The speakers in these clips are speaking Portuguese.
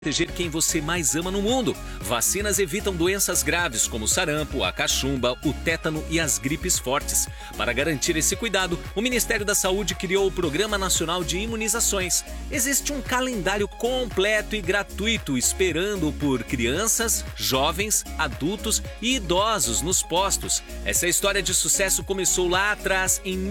proteger quem você mais ama no mundo. Vacinas evitam doenças graves como o sarampo, a cachumba, o tétano e as gripes fortes. Para garantir esse cuidado, o Ministério da Saúde criou o Programa Nacional de Imunizações. Existe um calendário completo e gratuito esperando por crianças, jovens, adultos e idosos nos postos. Essa história de sucesso começou lá atrás, em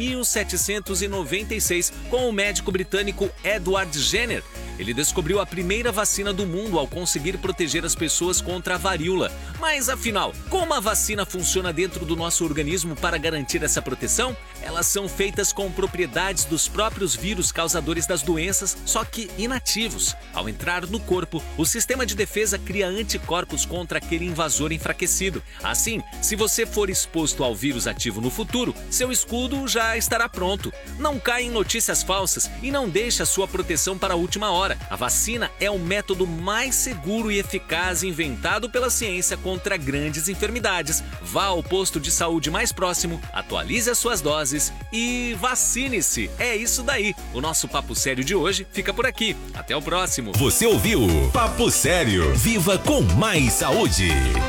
1796, com o médico britânico Edward Jenner. Ele descobriu a primeira vacina do mundo ao conseguir proteger as pessoas contra a varíola. Mas afinal, como a vacina funciona dentro do nosso organismo para garantir essa proteção? Elas são feitas com propriedades dos próprios vírus causadores das doenças, só que inativos. Ao entrar no corpo, o sistema de defesa cria anticorpos contra aquele invasor enfraquecido. Assim, se você for exposto ao vírus ativo no futuro, seu escudo já estará pronto. Não caia em notícias falsas e não deixe a sua proteção para a última hora. A vacina é o método mais seguro e eficaz inventado pela ciência contra grandes enfermidades. Vá ao posto de saúde mais próximo, atualize as suas doses e vacine-se. É isso daí. O nosso Papo Sério de hoje fica por aqui. Até o próximo. Você ouviu Papo Sério. Viva com mais saúde.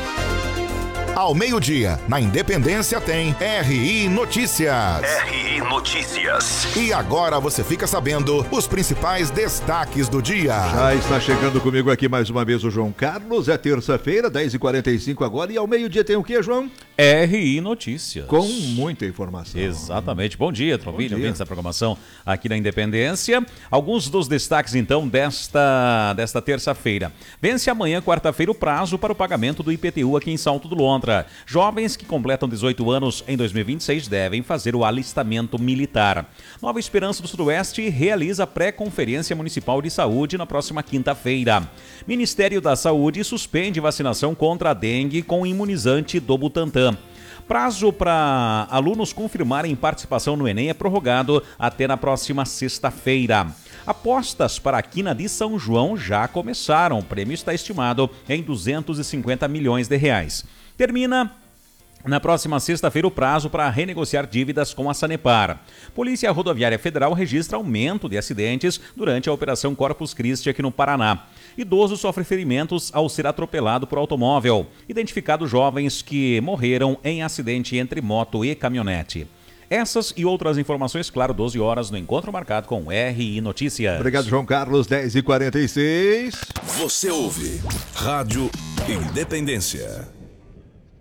Ao meio-dia, na Independência tem RI Notícias. RI Notícias. E agora você fica sabendo os principais destaques do dia. Já está chegando comigo aqui mais uma vez o João Carlos. É terça-feira, 10h45 agora. E ao meio-dia tem o quê, João? RI Notícias. Com muita informação. Exatamente. Bom dia, Trovilho. Ouvintes da programação aqui na Independência. Alguns dos destaques, então, desta terça-feira. Vence amanhã, quarta-feira, o prazo para o pagamento do IPTU aqui em Salto do Lontra. Jovens que completam 18 anos em 2026 devem fazer o alistamento militar. Nova Esperança do Sudoeste realiza pré-conferência municipal de saúde na próxima quinta-feira. Ministério da Saúde suspende vacinação contra a dengue com imunizante do Butantan. Prazo para alunos confirmarem participação no Enem é prorrogado até na próxima sexta-feira. Apostas para a Quina de São João já começaram. O prêmio está estimado em R$250 milhões. Termina na próxima sexta-feira o prazo para renegociar dívidas com a Sanepar. Polícia Rodoviária Federal registra aumento de acidentes durante a Operação Corpus Christi aqui no Paraná. Idoso sofre ferimentos ao ser atropelado por automóvel. Identificados jovens que morreram em acidente entre moto e caminhonete. Essas e outras informações, claro, 12 horas no encontro marcado com RI Notícias. Obrigado, João Carlos, 10h46. Você ouve Rádio Independência.